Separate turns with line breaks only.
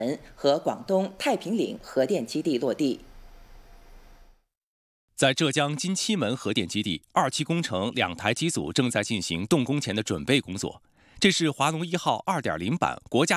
和广东太平岭核电基地落地。
在浙江金七门核电基地2期工程2台机组正在进行动工前的准备工作。这是华龙1号2.0版国家